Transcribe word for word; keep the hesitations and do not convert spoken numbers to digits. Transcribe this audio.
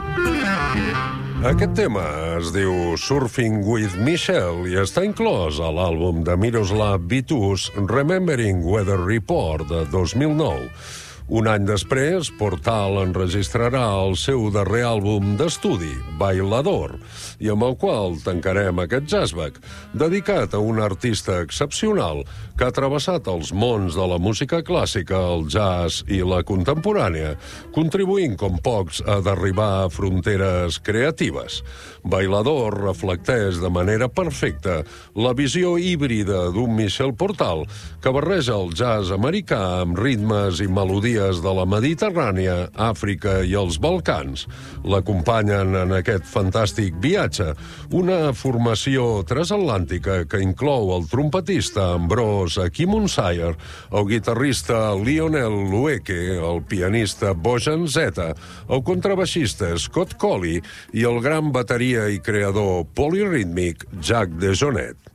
Aquest tema es diu Surfing with Michelle i està inclòs a l'àlbum de Miroslav Vitous Remembering Weather Report de dos mil nou. Un any després, Portal enregistrarà el seu darrer àlbum d'estudi, Bailador, i amb el qual tancarem aquest jazzback, dedicat a un artista excepcional que ha travessat els mons de la música clàssica, el jazz i la contemporània, contribuint com pocs a derribar fronteres creatives. Bailador reflecteix de manera perfecta la visió híbrida d'un Michel Portal que barreja el jazz americà amb ritmes i melodies de la Mediterrània, Àfrica i els Balcans. L'acompanyen en aquest fantàstic viatge una formació transatlàntica que inclou el trompetista Ambrose Akinmunsayer, el guitarrista Lionel Loueke, el pianista Bojan Zeta, el contrabaixista Scott Colley i el gran bateria i creador polirítmic Jack DeJohnette.